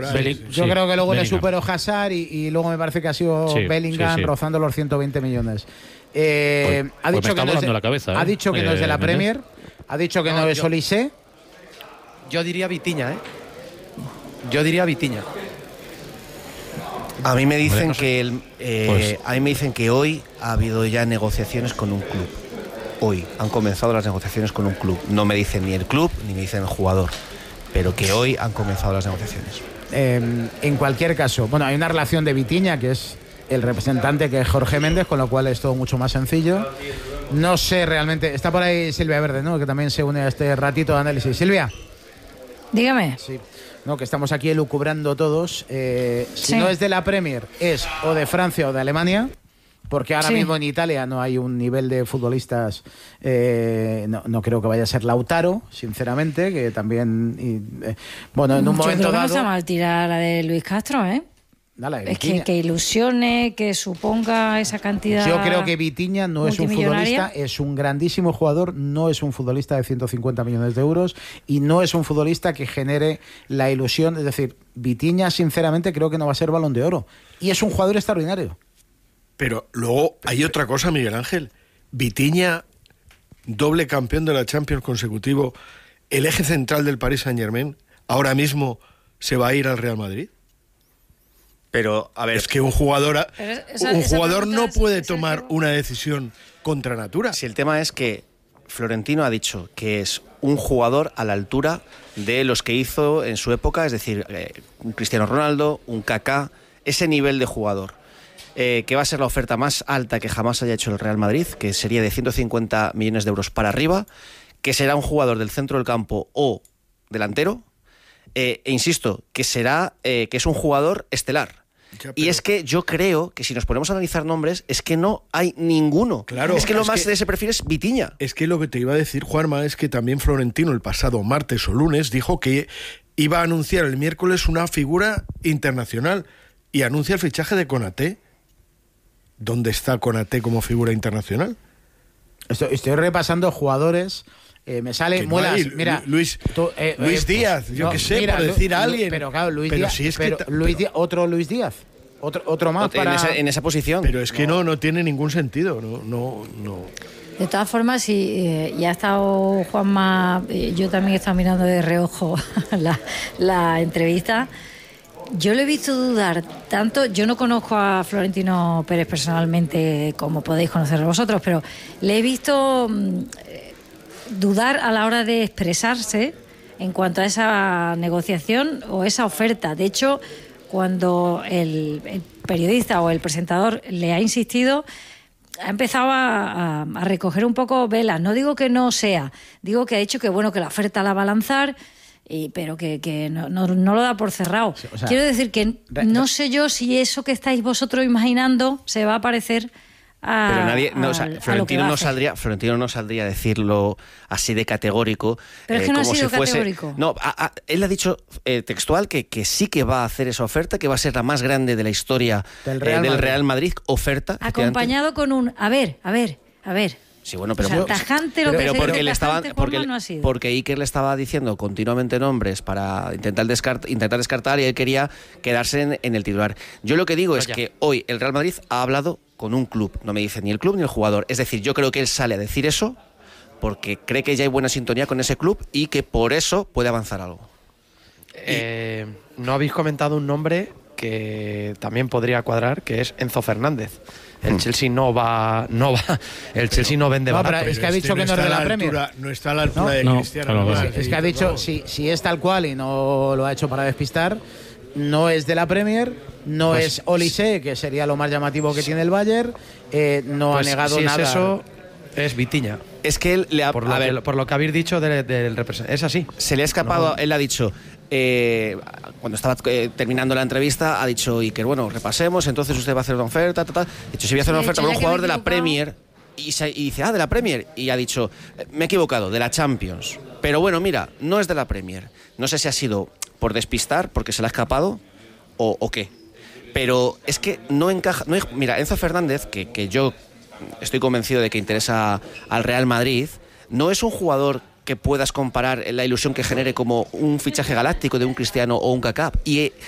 Yo creo que luego le superó Hazard y luego me parece que ha sido Bellingham rozando los 120 millones. Ha dicho que no es de la Premier, ha dicho que no es Olise. Yo diría Vitinha, Yo diría Vitinha. A mí me dicen que hoy ha habido ya negociaciones con un club. Hoy han comenzado las negociaciones con un club. No me dicen ni el club ni me dicen el jugador, pero que hoy han comenzado las negociaciones. En cualquier caso, bueno, hay una relación de Vitinha, que es el representante, que es Jorge Méndez, con lo cual es todo mucho más sencillo. No sé realmente, está por ahí Silvia Verde, ¿no?, que también se une a este ratito de análisis. Silvia. Dígame. Sí. No, que estamos aquí elucubrando todos. Si no es de la Premier, es o de Francia o de Alemania, porque ahora mismo en Italia no hay un nivel de futbolistas. No creo que vaya a ser Lautaro, sinceramente, que también. Bueno, en un momento dado. No está mal tirar la de Luis Castro, ¿eh? Dale, es que ilusione, que suponga esa cantidad. Yo creo que Vitinha no es un futbolista, es un grandísimo jugador, no es un futbolista de 150 millones de euros y no es un futbolista que genere la ilusión. Es decir, Vitinha, sinceramente, creo que no va a ser Balón de Oro. Y es un jugador extraordinario. Pero luego hay otra cosa, Miguel Ángel. Vitinha, doble campeón de la Champions consecutivo, el eje central del Paris Saint-Germain, ahora mismo se va a ir al Real Madrid. Pero, a ver, es que un jugador no puede tomar una decisión contra natura. Si el tema es que Florentino ha dicho que es un jugador a la altura de los que hizo en su época, es decir, un Cristiano Ronaldo, un Kaká, ese nivel de jugador, que va a ser la oferta más alta que jamás haya hecho el Real Madrid, que sería de 150 millones de euros para arriba, que será un jugador del centro del campo o delantero, e insisto, que es un jugador estelar. Y es que yo creo que si nos ponemos a analizar nombres, es que no hay ninguno. Claro, es que lo más de ese perfil es Vitinha. Es que lo que te iba a decir, Juanma, es que también Florentino el pasado martes o lunes dijo que iba a anunciar el miércoles una figura internacional y anuncia el fichaje de Konaté. ¿Dónde está Konaté como figura internacional? Estoy repasando jugadores. Me sale muelas. No mira, Luis Díaz, yo qué sé, por decir a alguien. Pero claro, Luis Díaz. Si es otro Luis Díaz. Otro más en esa posición. Pero es que no tiene ningún sentido. No. De todas formas, si ya ha estado Juanma, yo también he estado mirando de reojo la entrevista. Yo lo he visto dudar tanto. Yo no conozco a Florentino Pérez personalmente, como podéis conocerlo vosotros, pero le he visto dudar a la hora de expresarse en cuanto a esa negociación o esa oferta. De hecho, cuando el periodista o el presentador le ha insistido, ha empezado a recoger un poco velas. No digo que no sea, digo que ha dicho que bueno, que la oferta la va a lanzar, pero que no lo da por cerrado. Sí, o sea, quiero decir que no sé yo si eso que estáis vosotros imaginando se va a parecer pero nadie, Florentino no saldría a decirlo así de categórico. Pero es que no ha sido categórico. No, él ha dicho textual que sí que va a hacer esa oferta, que va a ser la más grande de la historia del Real Madrid. Oferta. Acompañado con un a ver. Sí, bueno, pero, o sea, tajante lo pero que porque le estaba no ha sido. Porque Iker le estaba diciendo continuamente nombres para intentar descartar y él quería quedarse en el titular. Yo lo que digo es que hoy el Real Madrid ha hablado con un club, no me dice ni el club ni el jugador. Es decir, yo creo que él sale a decir eso porque cree que ya hay buena sintonía con ese club y que por eso puede avanzar algo. No habéis comentado un nombre que también podría cuadrar, que es Enzo Fernández. El Chelsea el Chelsea no vende barato. Pero es que ha dicho que no es de la Premier. No está a la altura de Cristiano. Es que ha dicho, si es tal cual y no lo ha hecho para despistar, no es de la Premier, no es Olise, que sería lo más llamativo que tiene el Bayern, no ha negado si nada. Es eso, es Vitinha. Es que él le ha... Por lo que habéis dicho del representante. Es así. Se le ha escapado, él ha dicho... cuando estaba terminando la entrevista ha dicho Iker, bueno, repasemos, entonces usted va a hacer una oferta, De hecho, si voy a hacer una oferta para un jugador de la Premier y dice, de la Premier, y ha dicho, me he equivocado, de la Champions, pero bueno, mira, no es de la Premier. No sé si ha sido por despistar, porque se le ha escapado o qué, pero es que no encaja. Mira, Enzo Fernández, que yo estoy convencido de que interesa al Real Madrid, no es un jugador que puedas comparar la ilusión que genere como un fichaje galáctico de un Cristiano o un Kaká. Y